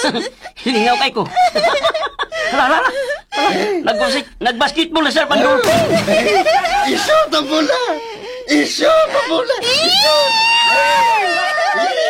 Hilingaw kay ko. Hala. Nag-basketball na sir, Pandol. Isot ang bola! Isot ang bola! Isot!